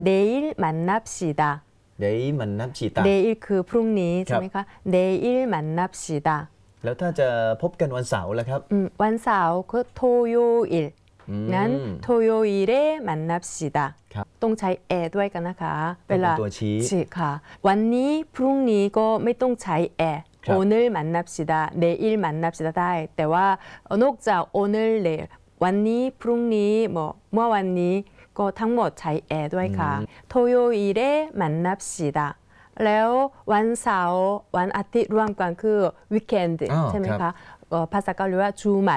내일 만납시다. 내일 만납시다 내일คือพรุ่งนี้ใช่ไหมคะ 내일 만납시다. แล้วถ้าจะพบกันวันเสาร์ล่ะครับวันเสาร์คือ 토요일นั้น 토요일에 만납시다 ต้องใช้แอด้วยกันนะคะเวลาตัวชี้ค่ะวันนี้พรุ่งนี้ก็ไม่ต้องใช้แอ오늘 만납시다 내일 만납시다ได้แต่ว่านอกจาก 오늘 내일วันนี้พรุ่งนี้เมื่อวันนี้ก็ทั้งหมดใช้แอด้วยค่ะ 토요일에 만납시다 แล้ววันเสาร์วันอาทิตย์รวมกันคือ weekend ใช่ไหมคะภาษาเกาหลีว่า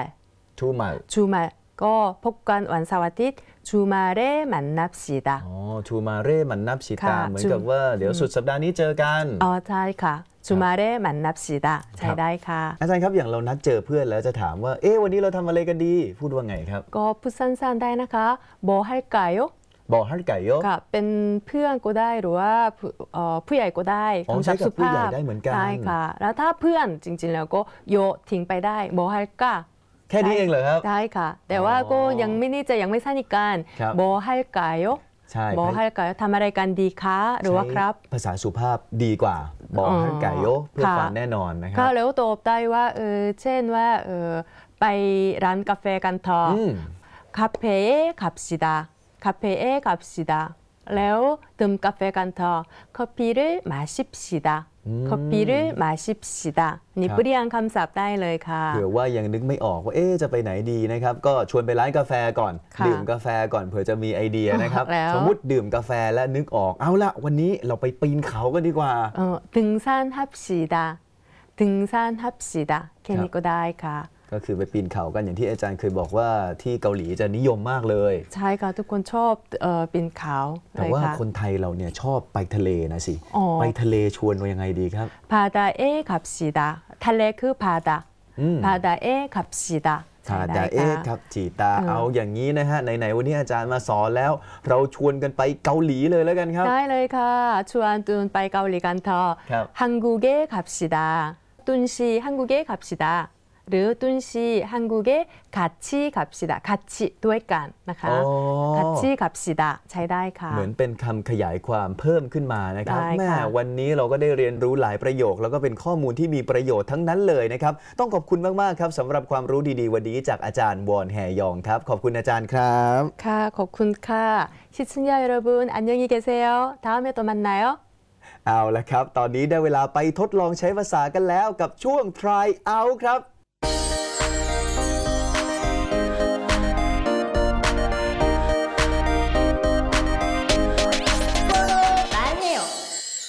주말ก็พบกันวันเสาร์อาทิตย์주말에 만납시다 주말에 만납시다 เหมือนกับว่าเดี๋ยวสุดสัปดาห์นี้เจอกันใช่ค่ะ주말에 만납시다 ใช่ได้ค่ะอาจารย์ครับอย่างเรานัดเจอเพื่อนแล้วจะถามว่าวันนี้เราทำอะไรกันดีพูดว่าไงครับก็พูดสั้นๆได้นะคะ뭐 할까요 뭐 할까요 ค่ะเป็นเพื่อนก็ได้หรือว่าผู้ใหญ่ก็ได้คำศัพท์สุภาพได้เหมือนกันใช่ค่ะแล้วถ้าเพื่อนจริงๆแล้วก็โยทิ้งไปได้뭐 할까 แค่นี้เองเหรอครับได้ค่ะแต่ว่าก็ยังไม่นี่จะยังไม่สนิทกัน뭐 할까요 ใช่ 뭐 할까요ทำอะไรกันดีคะหรือว่าครับภาษาสุภาพดีกว่า뭐 할까요เพื่อความแน่นอนนะครับก็แล้วตอบได้ว่าเช่นว่าไปร้านกาแฟกันเถอะ카페에 갑시다 카페에 갑시다แล้วดื่มกาแฟกันเถอะ커피를 마십시다 커피를 마십시다นี่เปลี่ยนคำศัพท์ได้เลยค่ะเผื่อว่ายังนึกไม่ออกว่าจะไปไหนดีนะครับก็ชวนไปร้านกาแฟก่อนดื่มกาแฟก่อนเผื่อจะมีไอเดียนะครับสมมุติดื่มกาแฟและนึกออกเอาละวันนี้เราไปปีนเขากันดีกว่า 등산합시다 등산합시다แค่นี้ก็ได้ค่ะก็คือไปปีนเขากันอย่างที่อาจารย์เคยบอกว่าที่เกาหลีจะนิยมมากเลยใช่ค่ะทุกคนชอบปีนเขาแต่ว่าคนไทยเราเนี่ยชอบไปทะเลนะสิไปทะเลชวนว่ายังไงดีครับ 바다에 갑시다ทะเลคือ바다에 갑시다 바다에 갑시다เอาอย่างนี้นะฮะไหนๆวันนี้อาจารย์มาสอนแล้วเราชวนกันไปเกาหลีเลยแล้วกันครับได้เลยค่ะชวนตุนไปเกาหลีกันเถอะ한국에 갑시다 뚠씨 한국에 갑시다หรือตุ้นชีฮังกูเกะ같이 갑시다 같이ด้วยกันนะคะ같이 갑시다ใช้ได้ค่ะเหมือนเป็นคำขยายความเพิ่มขึ้นมานะครับแม่วันนี้เราก็ได้เรียนรู้หลายประโยคแล้วก็เป็นข้อมูลที่มีประโยชน์ทั้งนั้นเลยนะครับต้องขอบคุณมากๆครับสำหรับความรู้ดีๆวันนี้จากอาจารย์วอนแฮยองครับขอบคุณอาจารย์ครับค่ะขอบคุณค่ะ시청자여러분안녕히계세요 다음에 또 만나요 เอาละครับตอนนี้ได้เวลาไปทดลองใช้ภาษากันแล้วกับช่วง try out ครับ